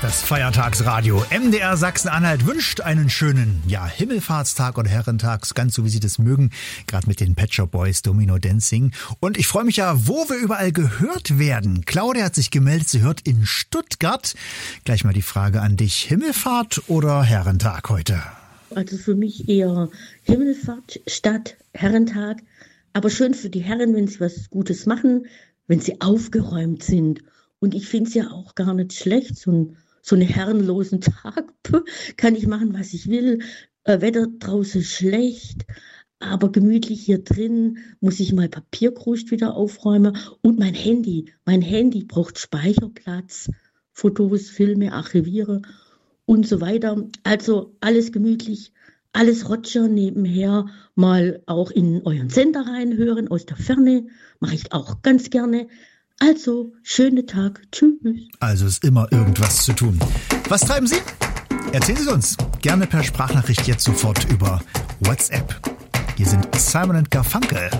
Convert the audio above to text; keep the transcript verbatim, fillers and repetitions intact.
Das Feiertagsradio M D R Sachsen-Anhalt wünscht einen schönen, ja, Himmelfahrtstag oder Herrentag, ganz so wie Sie das mögen, gerade mit den Pet Shop Boys, Domino Dancing. Und ich freue mich ja, wo wir überall gehört werden. Claudia hat sich gemeldet, sie hört in Stuttgart. Gleich mal die Frage an dich, Himmelfahrt oder Herrentag heute? Also für mich eher Himmelfahrt statt Herrentag. Aber schön für die Herren, wenn sie was Gutes machen, wenn sie aufgeräumt sind. Und ich finde es ja auch gar nicht schlecht, so ein So einen herrenlosen Tag, kann ich machen, was ich will. Äh, Wetter draußen schlecht, aber gemütlich hier drin. Muss ich mal Papierkrust wieder aufräumen. Und mein Handy, mein Handy braucht Speicherplatz, Fotos, Filme, Archiviere und so weiter. Also alles gemütlich, alles Roger nebenher. Mal auch in euren Sender reinhören aus der Ferne, mache ich auch ganz gerne. Also, schönen Tag. Tschüss. Also ist immer irgendwas zu tun. Was treiben Sie? Erzählen Sie es uns. Gerne per Sprachnachricht jetzt sofort über WhatsApp. Hier sind Simon und Garfunkel.